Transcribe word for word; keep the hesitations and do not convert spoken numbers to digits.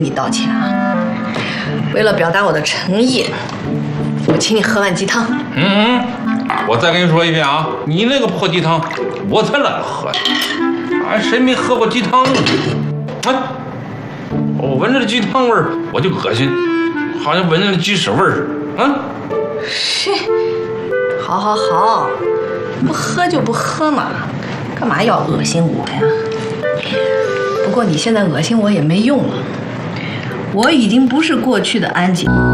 你道歉啊！为了表达我的诚意，我请你喝碗鸡汤。 嗯嗯，我再跟你说一遍啊，你那个破鸡汤，我才懒得喝呢。哎，谁没喝过鸡汤？啊，我闻着鸡汤味儿我就恶心，好像闻着鸡屎味儿啊。 是，好好好，不喝就不喝嘛，干嘛要恶心我呀？不过你现在恶心我也没用了。我已经不是过去的安吉。